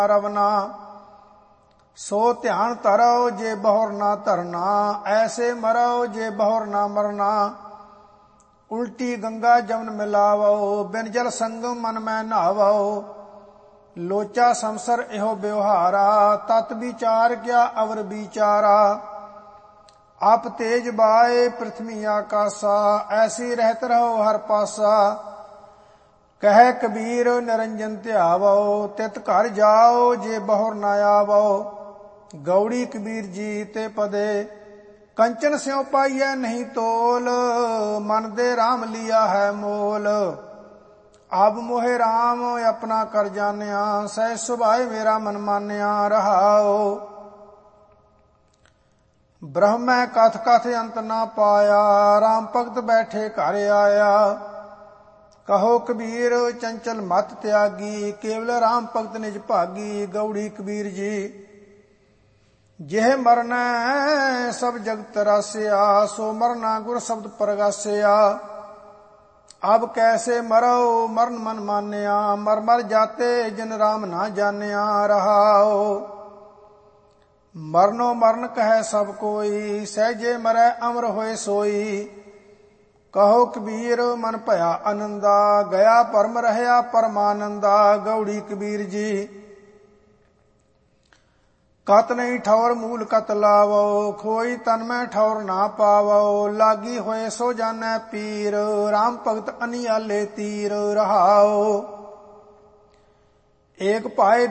रवना। सो ध्यान धरो जे बहुर ना धरना, ऐसे मरो जे बहुर ना मरना। उल्टी गंगा जमन मिलावो, बिन जल संगम मन में नहावो। लोचा संसर एहो व्यवहारा, तत विचार क्या अवर विचारा। आप तेज बाए पृथ्वी आकाशा, ऐसी रहत रहो हर पासा। कह कबीर निरंजन ध्यावो, तित घर जाओ जे बहुर न आवो। गौड़ी कबीर जी ते पदे, कंचन स्यों पाइयै नहीं तोल, मन दे राम लिया है मोल। अब मोहे राम अपना कर जानिया, सह सुभाए मेरा मन मानिया रहाओ। ब्रह्म कथ कथ अंत ना पाया, राम भगत बैठे घर आया। कहो कबीर चंचल मत त्यागी, केवल राम भगत निज भागी। गौड़ी कबीर जी जेह मरना सब जगत रासिया, सो मरना गुर शब्द प्रगासिया। अब कैसे मरो मरण मन मानिया, मर मर जाते जिन राम ना जानिया रहाओ। मरनो मरण कहे सब कोई, सहजे मरै अमर होए सोई। कहो कबीर मन भया आनंदा, गया परम रहया परमानंदा। गौड़ी कबीर जी कत नहीं ठौर मूल कत लावो, खोई तन में ठौर ना पावो। लागी होए सो जाने पीर, राम भगत अनियाले तीर रहाओ। एक पाए